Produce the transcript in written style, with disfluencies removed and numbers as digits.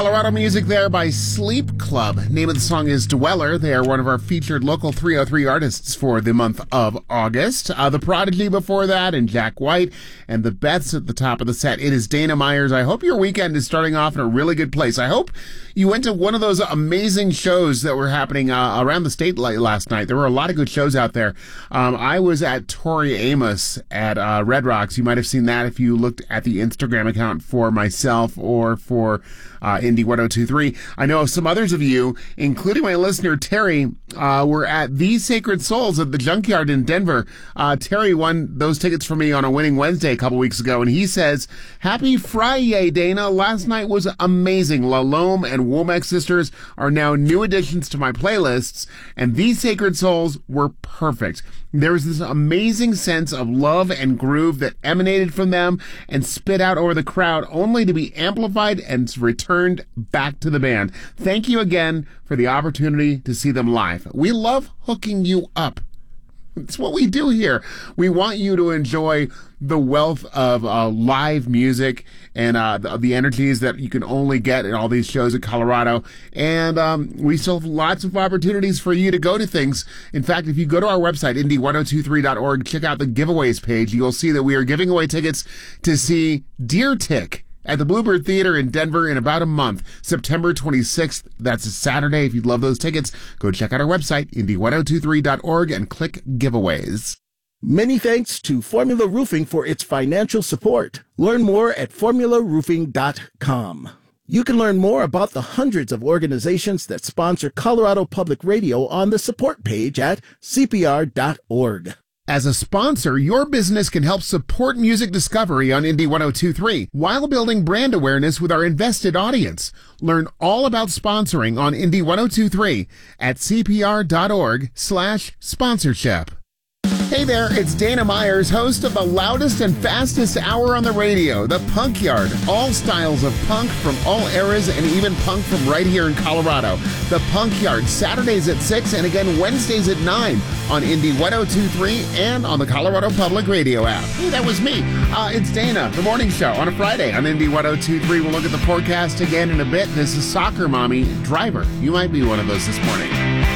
Colorado music there by Sleep Club. Name of the song is Dweller. They are one of our featured local 303 artists for the month of August. The Prodigy before that, and Jack White, and the Beths at the top of the set. It is Dana Myers. I hope your weekend is starting off in a really good place. I hope you went to one of those amazing shows that were happening around the state last night. There were a lot of good shows out there. I was at Tori Amos at Red Rocks. You might have seen that if you looked at the Instagram account for myself or for Indie 1023. I know some others of you, including my listener Terry, were at The Sacred Souls at the Junkyard in Denver. Terry won those tickets for me on a Winning Wednesday a couple weeks ago, and he says, "Happy Friday, Dana. Last night was amazing. La Lome and Womack Sisters are now new additions to my playlists, and The Sacred Souls were perfect. There was this amazing sense of love and groove that emanated from them and spit out over the crowd, only to be amplified and returned back to the band. Thank you again for the opportunity to see them live. We love hooking you up. It's what we do here. We want you to enjoy the wealth of live music and the energies that you can only get in all these shows in Colorado. And we still have lots of opportunities for you to go to things. In fact, if you go to our website, indie1023.org, check out the giveaways page, you'll see that we are giving away tickets to see Deer Tick at the Bluebird Theater in Denver in about a month, September 26th. That's a Saturday. If you'd love those tickets, go check out our website, indie1023.org, and click giveaways. Many thanks to Formula Roofing for its financial support. Learn more at formularoofing.com. You can learn more about the hundreds of organizations that sponsor Colorado Public Radio on the support page at cpr.org. As a sponsor, your business can help support music discovery on Indie 1023 while building brand awareness with our invested audience. Learn all about sponsoring on Indie 1023 at cpr.org/sponsorship. Hey there, it's Dana Myers, host of the loudest and fastest hour on the radio, The Punk Yard. All styles of punk from all eras and even punk from right here in Colorado. The Punk Yard, Saturdays at 6 and again Wednesdays at 9 on Indie 1023 and on the Colorado Public Radio app. Hey, that was me. It's Dana, the morning show on a Friday on Indie 1023. We'll look at the forecast again in a bit. This is Soccer Mommy Driver. You might be one of those this morning.